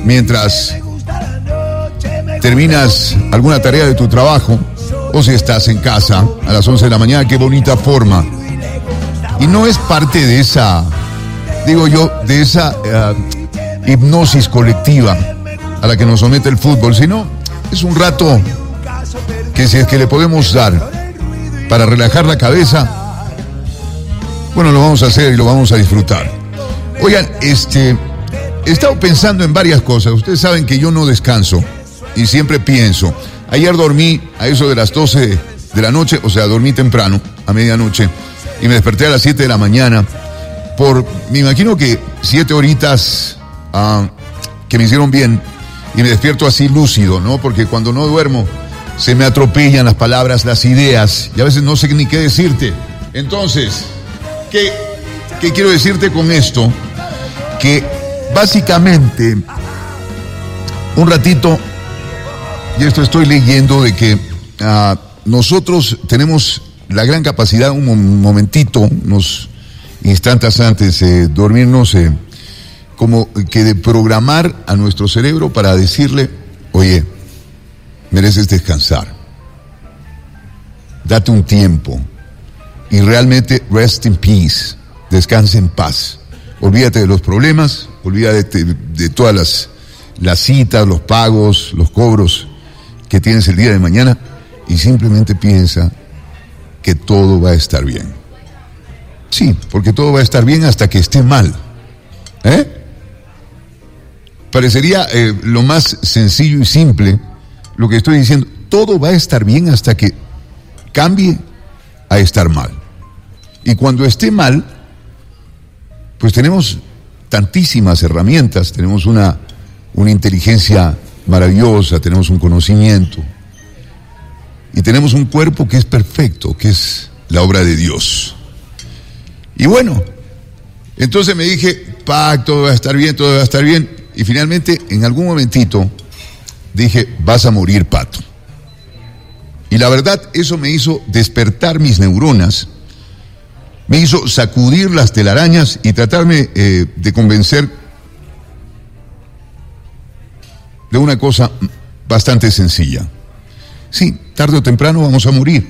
mientras terminas alguna tarea de tu trabajo, o si estás en casa a las 11 de la mañana, qué bonita forma. Y no es parte de esa, digo yo, de esa hipnosis colectiva a la que nos somete el fútbol, sino es un rato que si es que le podemos dar para relajar la cabeza, bueno, lo vamos a hacer y lo vamos a disfrutar. Oigan, he estado pensando en varias cosas. Ustedes saben que yo no descanso y siempre pienso. Ayer dormí a eso de las 12 de la noche, o sea, dormí temprano, a medianoche, y me desperté a las 7 de la mañana me imagino que 7 horitas que me hicieron bien, y me despierto así lúcido, ¿no? Porque cuando no duermo se me atropellan las palabras, las ideas, y a veces no sé ni qué decirte. Entonces, ¿qué quiero decirte con esto? Que básicamente, un ratito, y esto estoy leyendo, de que nosotros tenemos la gran capacidad, un momentito, unos instantes antes de dormirnos, como que de programar a nuestro cerebro para decirle, oye, mereces descansar, date un tiempo y realmente rest in peace, descansa en paz, olvídate de los problemas, olvídate de todas las citas, los pagos, los cobros que tienes el día de mañana, y simplemente piensa que todo va a estar bien. Sí, porque todo va a estar bien hasta que esté mal. Parecería lo más sencillo y simple lo que estoy diciendo. Todo va a estar bien hasta que cambie a estar mal. Y cuando esté mal, pues tenemos tantísimas herramientas, tenemos una inteligencia maravillosa, tenemos un conocimiento y tenemos un cuerpo que es perfecto, que es la obra de Dios. Y bueno, entonces me dije, todo va a estar bien, todo va a estar bien. Y finalmente, en algún momentito, dije, vas a morir, Pato. Y la verdad, eso me hizo despertar mis neuronas, me hizo sacudir las telarañas y tratarme de convencer de una cosa bastante sencilla. Sí, tarde o temprano vamos a morir.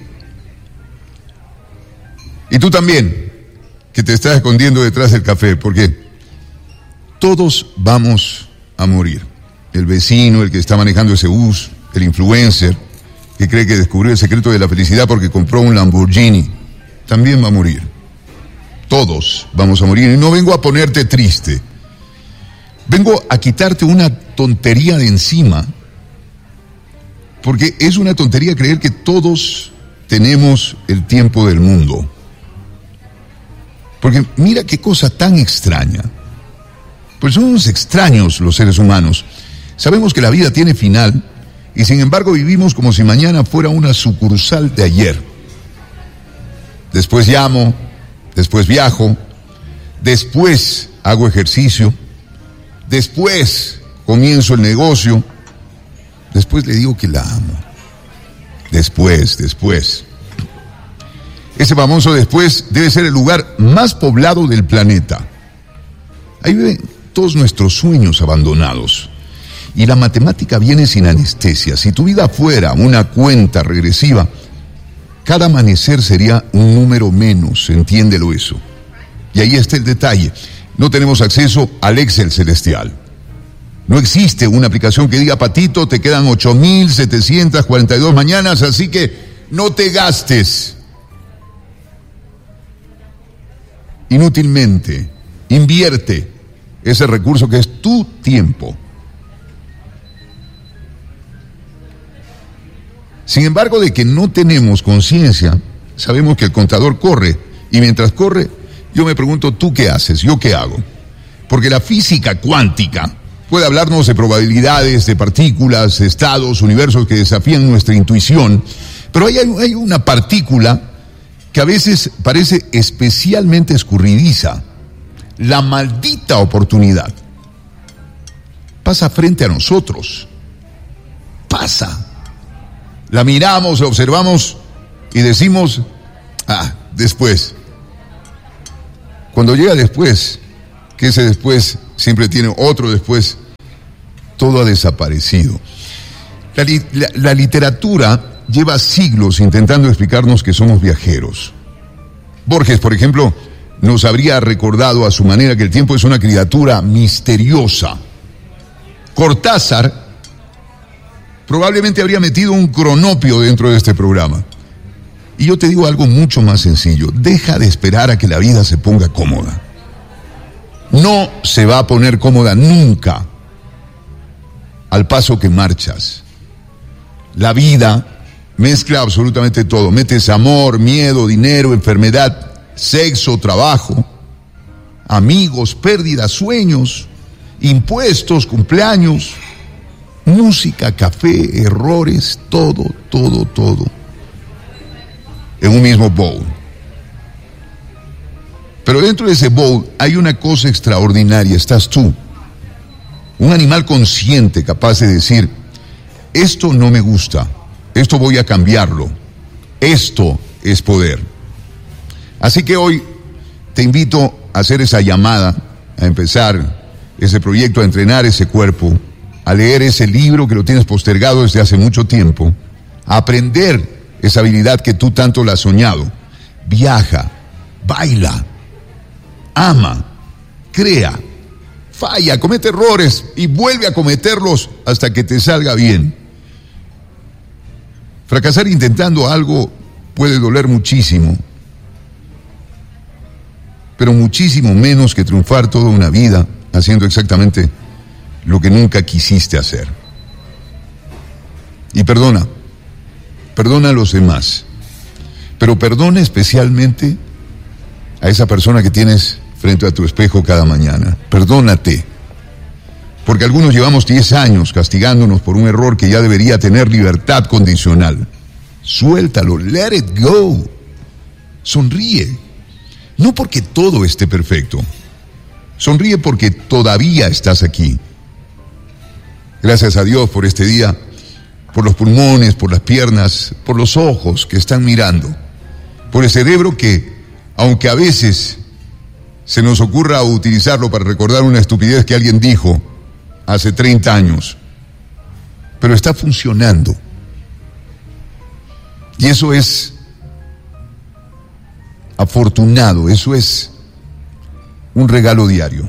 Y tú también, que te estás escondiendo detrás del café, porque todos vamos a morir. El vecino, el que está manejando ese bus, el influencer, que cree que descubrió el secreto de la felicidad porque compró un Lamborghini, también va a morir. Todos vamos a morir. Y no vengo a ponerte triste. Vengo a quitarte una tontería de encima, porque es una tontería creer que todos tenemos el tiempo del mundo. Porque mira qué cosa tan extraña. Pues somos extraños los seres humanos. Sabemos que la vida tiene final y sin embargo vivimos como si mañana fuera una sucursal de ayer. Después llamo, después viajo, después hago ejercicio, después comienzo el negocio, después le digo que la amo. Después. Ese famoso después debe ser el lugar más poblado del planeta. Ahí viven todos nuestros sueños abandonados. Y la matemática viene sin anestesia. Si tu vida fuera una cuenta regresiva, cada amanecer sería un número menos, entiéndelo eso. Y ahí está el detalle. No tenemos acceso al Excel celestial. No existe una aplicación que diga, Patito, te quedan 8.742 mañanas, así que no te gastes inútilmente. Invierte ese recurso que es tu tiempo. Sin embargo, de que no tenemos conciencia, sabemos que el contador corre, y mientras corre, yo me pregunto, ¿tú qué haces? ¿Yo qué hago? Porque la física cuántica puede hablarnos de probabilidades, de partículas, estados, universos que desafían nuestra intuición, pero hay una partícula que a veces parece especialmente escurridiza. La maldita oportunidad pasa frente a nosotros. Pasa. La miramos, la observamos y decimos, después. Cuando llega después, que ese después siempre tiene otro después, todo ha desaparecido. La literatura lleva siglos intentando explicarnos que somos viajeros. Borges, por ejemplo, nos habría recordado a su manera que el tiempo es una criatura misteriosa. Cortázar probablemente habría metido un cronopio dentro de este programa. Y yo te digo algo mucho más sencillo. Deja de esperar a que la vida se ponga cómoda. No se va a poner cómoda nunca al paso que marchas. La vida mezcla absolutamente todo. Metes amor, miedo, dinero, enfermedad, sexo, trabajo, amigos, pérdidas, sueños, impuestos, cumpleaños, música, café, errores, todo en un mismo bowl. Pero dentro de ese bowl hay una cosa extraordinaria, estás tú, un animal consciente capaz de decir, esto no me gusta, esto voy a cambiarlo, esto es poder. Así que hoy te invito a hacer esa llamada, a empezar ese proyecto, a entrenar ese cuerpo, a leer ese libro que lo tienes postergado desde hace mucho tiempo, a aprender esa habilidad que tú tanto la has soñado. Viaja, baila, ama, crea, falla, comete errores y vuelve a cometerlos hasta que te salga bien. Fracasar intentando algo puede doler muchísimo, pero muchísimo menos que triunfar toda una vida haciendo exactamente lo que nunca quisiste hacer. Y perdona a los demás, pero perdona especialmente a esa persona que tienes frente a tu espejo cada mañana. Perdónate, porque algunos llevamos 10 años castigándonos por un error que ya debería tener libertad condicional. Suéltalo, let it go. Sonríe, no porque todo esté perfecto, sonríe porque todavía estás aquí. Gracias a Dios por este día, por los pulmones, por las piernas, por los ojos que están mirando, por el cerebro que, aunque a veces se nos ocurra utilizarlo para recordar una estupidez que alguien dijo hace 30 años, pero está funcionando. Y eso es afortunado, eso es un regalo diario.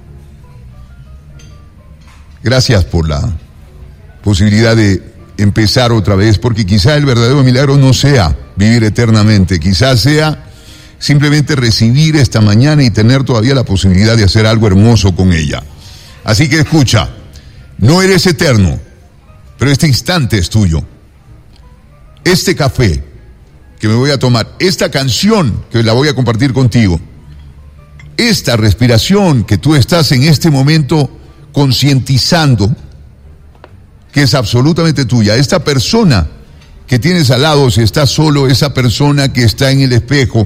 Gracias por la posibilidad de empezar otra vez, porque quizá el verdadero milagro no sea vivir eternamente, quizás sea simplemente recibir esta mañana y tener todavía la posibilidad de hacer algo hermoso con ella. Así que escucha, no eres eterno, pero este instante es tuyo. Este café que me voy a tomar, esta canción que la voy a compartir contigo, esta respiración que tú estás en este momento concientizando, que es absolutamente tuya, esta persona que tienes al lado, si estás solo, esa persona que está en el espejo,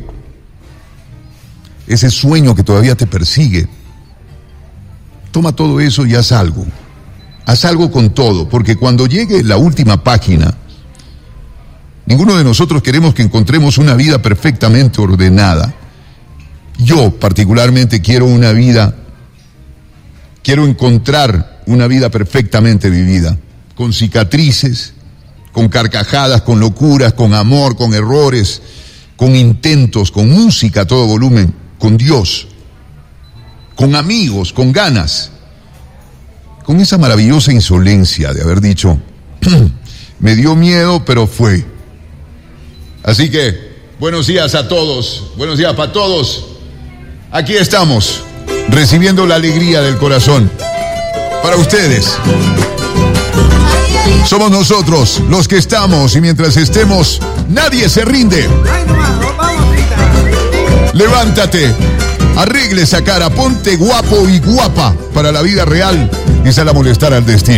ese sueño que todavía te persigue, toma todo eso y haz algo con todo, porque cuando llegue la última página, ninguno de nosotros queremos que encontremos una vida perfectamente ordenada. Yo particularmente quiero encontrar una vida perfectamente vivida, con cicatrices, con carcajadas, con locuras, con amor, con errores, con intentos, con música a todo volumen, con Dios, con amigos, con ganas, con esa maravillosa insolencia de haber dicho, me dio miedo, pero fue. Así que, buenos días a todos, buenos días para todos. Aquí estamos, recibiendo la alegría del corazón para ustedes. Somos nosotros los que estamos y mientras estemos, nadie se rinde. Levántate, arregle esa cara, ponte guapo y guapa para la vida real y sal a molestar al destino.